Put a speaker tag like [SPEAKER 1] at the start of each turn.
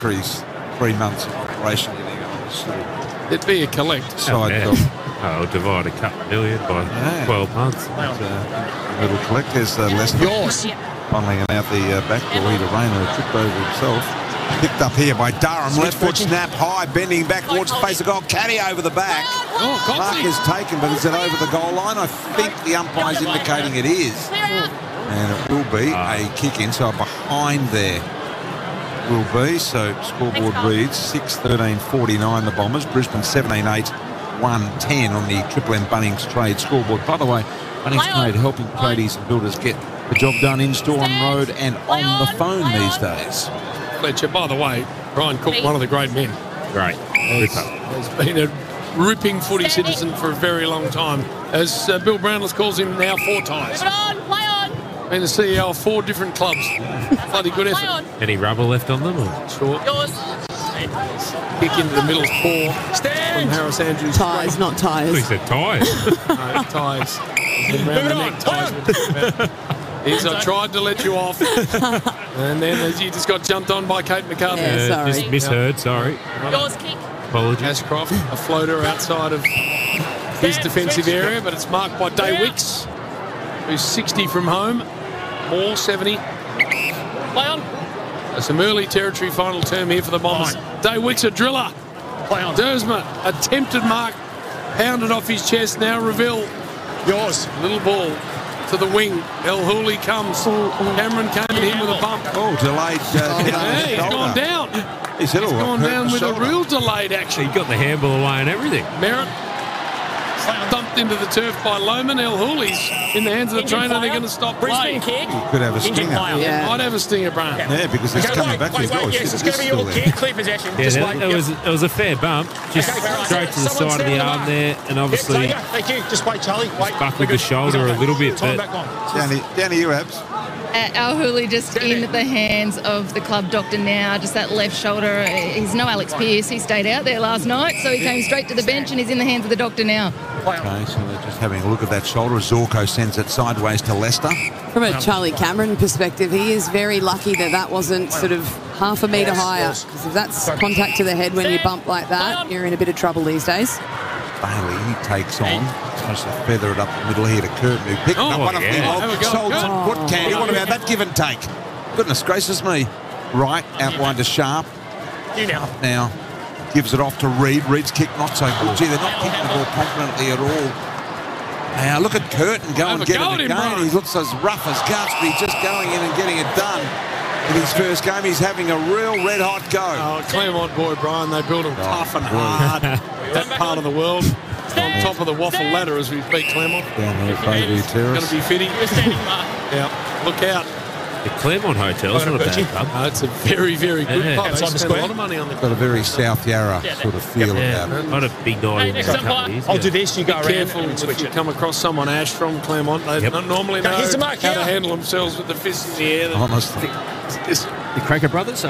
[SPEAKER 1] He's 3 months of operation getting on this little
[SPEAKER 2] It'd be a collect.
[SPEAKER 1] side dog.
[SPEAKER 3] Oh, divide a couple million by 12 months.
[SPEAKER 1] Little collect. There's Lester.
[SPEAKER 2] Yours.
[SPEAKER 1] Funneling out the back door. Rita Rayner tripped over himself. Picked up here by Durham. Left foot snap high, bending back towards the face of goal. Caddy over the back. Mark is taken, but is it over the goal line? I think the umpire's indicating it is. And it will be a kick in, so behind there will be. So scoreboard reads 6-13-49 the Bombers. Brisbane 17-8, 1-10 on the Triple M Bunnings Trade scoreboard. By the way, Bunnings Trade helping tradies and builders get the job done in-store, on road and on the phone these days.
[SPEAKER 2] Fletcher, by the way, Brian Cook, one of the great men.
[SPEAKER 3] Great.
[SPEAKER 2] Has been a ripping footy citizen for a very long time. As Bill Brownless calls him now 4 times.
[SPEAKER 4] Play on.
[SPEAKER 2] Been the CEO of 4 different clubs. Bloody good effort.
[SPEAKER 3] Any rubber left on them? Or?
[SPEAKER 2] Short.
[SPEAKER 4] Yours.
[SPEAKER 2] Kick into the middle's paw from Harris Andrews.
[SPEAKER 5] Tyres, not
[SPEAKER 3] Oh, he
[SPEAKER 5] tyres.
[SPEAKER 3] said tyres.
[SPEAKER 2] No, ties. Around the neck ties. Is I tried to let you off. And then you just got jumped on by Kate McCarthy.
[SPEAKER 5] Yeah, sorry.
[SPEAKER 3] Just misheard, sorry.
[SPEAKER 4] Yours, kick.
[SPEAKER 3] Apologies.
[SPEAKER 2] Ashcroft, a floater outside of his defensive area, but it's marked by Day Wicks, who's 60 from home. Moore, 70.
[SPEAKER 4] Play on.
[SPEAKER 2] There's some early territory final term here for the Bombers. Day Wicks, a driller.
[SPEAKER 6] Play on.
[SPEAKER 2] Dersma, attempted mark, pounded off his chest. Now Reville.
[SPEAKER 6] Yours.
[SPEAKER 2] Little ball to the wing. El Hooley comes. Cameron came at him with a bump.
[SPEAKER 1] Oh, delayed.
[SPEAKER 2] Yeah, he's gone down.
[SPEAKER 1] He's hit
[SPEAKER 2] Gone down with a real delayed action.
[SPEAKER 3] He got the handball away and everything.
[SPEAKER 2] Merritt dumped into the turf by Lohman. El Hooley's in the hands of the trainer. They're going to stop play.
[SPEAKER 4] Brisbane kick.
[SPEAKER 1] Could have a stinger.
[SPEAKER 5] Yeah.
[SPEAKER 2] Might have a stinger, Brian.
[SPEAKER 1] Yeah, because it's coming back to his goal.
[SPEAKER 6] Yes, it's going to be your kick. Clear possession.
[SPEAKER 3] Yeah,
[SPEAKER 6] Just
[SPEAKER 3] that,
[SPEAKER 6] wait.
[SPEAKER 3] it was a fair bump. Just straight to the side of the arm there, and obviously
[SPEAKER 6] Thank you. Just wait, Charlie. Wait.
[SPEAKER 3] buckled the shoulder a little bit.
[SPEAKER 6] Time
[SPEAKER 3] But
[SPEAKER 6] back on.
[SPEAKER 1] Down to you, Abs.
[SPEAKER 7] Al Hooley just in the hands of the club doctor now, just that left shoulder. He's no Alex Pearce. He stayed out there last night, so he came straight to the bench and he's in the hands of the doctor now.
[SPEAKER 1] Okay, so they're just having a look at that shoulder. Zorko sends it sideways to Leicester.
[SPEAKER 5] From a Charlie Cameron perspective, he is very lucky that that wasn't sort of half a metre higher. Because if that's contact to the head when you bump like that, you're in a bit of trouble these days.
[SPEAKER 1] Bailey, he takes on. Tries to feather it up the middle here to Curtin, who picked up one of
[SPEAKER 3] yeah.
[SPEAKER 1] the
[SPEAKER 2] Have a go,
[SPEAKER 1] sold
[SPEAKER 2] Curtin.
[SPEAKER 1] foot candy. What about that give and take? Goodness gracious me. Right, out wide to Sharp.
[SPEAKER 6] You now.
[SPEAKER 1] Now gives it off to Reid. Reid's kick not so good. Gee, they're not kicking the ball confidently at all. Now look at Curtin go
[SPEAKER 2] Have
[SPEAKER 1] and
[SPEAKER 2] a
[SPEAKER 1] get
[SPEAKER 2] go
[SPEAKER 1] it
[SPEAKER 2] at him,
[SPEAKER 1] again.
[SPEAKER 2] Brian.
[SPEAKER 1] He looks as rough as guts, but he's just going in and getting it done. In his first game, he's having a real red-hot go.
[SPEAKER 2] Oh, Claremont boy, Brian, they build him tough and hard. That part of the world. On top of the waffle ladder as we beat Claremont.
[SPEAKER 1] Down there at Bayview
[SPEAKER 2] Going
[SPEAKER 1] Terrace.
[SPEAKER 2] to be fitting.
[SPEAKER 4] Standing mark.
[SPEAKER 2] Yeah, look out.
[SPEAKER 3] the Claremont Hotel's not a bad pub.
[SPEAKER 2] It's a very, very good
[SPEAKER 3] Yeah.
[SPEAKER 2] pub. They
[SPEAKER 6] Outside the
[SPEAKER 2] spend a
[SPEAKER 6] square.
[SPEAKER 2] lot of money on the
[SPEAKER 1] Got a very South Yarra sort of feel
[SPEAKER 3] Yeah,
[SPEAKER 1] about it.
[SPEAKER 3] not a big night in
[SPEAKER 4] next
[SPEAKER 3] the
[SPEAKER 4] umpire.
[SPEAKER 3] couple of years.
[SPEAKER 6] I'll
[SPEAKER 3] yeah.
[SPEAKER 6] do this. You go around
[SPEAKER 2] Careful
[SPEAKER 6] and
[SPEAKER 2] if
[SPEAKER 6] switch
[SPEAKER 2] you
[SPEAKER 6] it.
[SPEAKER 2] come across someone, Ash, from Claremont. They
[SPEAKER 3] Yep.
[SPEAKER 2] don't normally know
[SPEAKER 6] Here's the mark
[SPEAKER 2] how to
[SPEAKER 6] here.
[SPEAKER 2] handle themselves with the fists in the air.
[SPEAKER 1] Honestly.
[SPEAKER 2] It's
[SPEAKER 3] The Cracker Brothers